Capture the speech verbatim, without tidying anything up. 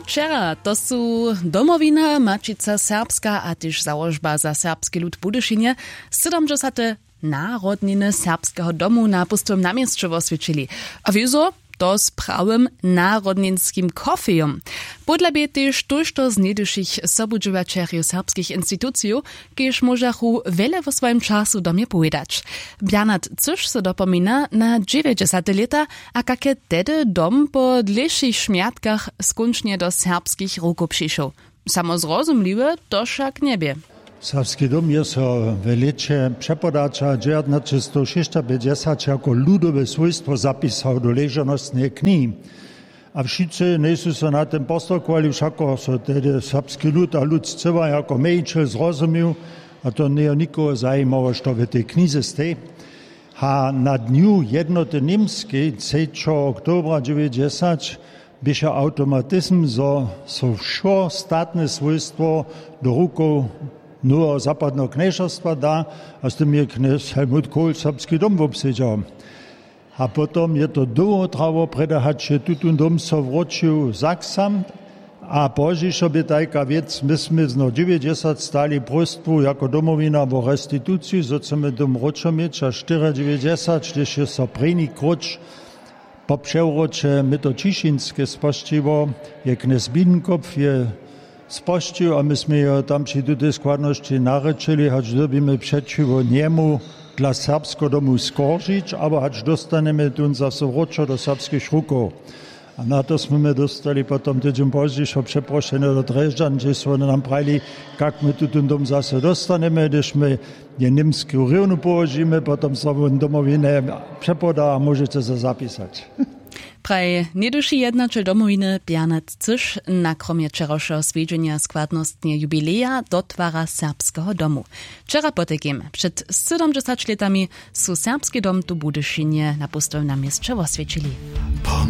Wczera to su Domowina, Mačica Serbska a tyž załožba za serbski lud Budyšinie siedemdziesiąte narodniny serbskiego domu na pustym namiestczu oswiecili. A wieso? To z prawym narodninskim kofejem. Podlebie też tuż to z niedyszych sobudżowaczerów serbskich instytucji, kież możachu wiele w swoim czasu do mnie powiedzieć. Bjanat coś se dopomina na dziewięćdziesiąte lata, a jakie tedy dom po dlejszych śmiatkach skończnie do serbskich ruku przyszł. Samozrozumliwe to však niebie. Serbski dom je so veliče přepodača dziewięćset sześćdziesiąt jako ludowe svojstvo zapisał do ležanostnej knihy. A wszyscy nie są so na tym postokowali, všako so tedy serbski lud a lud zcela jako mejčel zrozumił, a to nie nikogo zajímalo, što v tej knize stej. A na dniu jednoty Niemskiej, trzeciego oktobra dziewięćdziesiąt, byše automatizm, so, so všo statne svojstvo do rukou nowego zapadnego knieżerstwa da, a z tym je knież Helmut Kohl serbski dom obsiedział. A potom je to długo trwało, predahać się tutun dom so wrócił Zaksam, a później sobie taka wiec, myśmy z dziewięćdziesiąt stali prostwu jako domowina o restytucji, so chcemy dom roczą mieć, a dziewięćdziesiąt cztery, gdyż je so prejni kroč po przewrocie Myto-Cišińskie spościło, je knież Bidenkopf je spościł, a myśmy je tam przy tej składności nareczyli, choć dobimy przeciwko niemu dla serbskiego domu skoržić, aber choć dostaniemy tu zase wrócę do serbskich ruków. A na to jsme dostali potom tydzień później przeproszenie do Drežďan, gdzie są nam prali, jak my tu ten dom zase dostaneme, když my je niemską rywnu położymy, potom se on domowinę przepoda a możecie se zapisać. Praj nieduši jednačel domoviny Bjanat Cyš na kromie wczorajszego swiedzenia składnostnie jubileja dotwara serbskiego domu. Wczera potekiem, przed siedemdziesięcioma latami su serbski dom tu Budyšinie na pustym namiestcze oswiecili.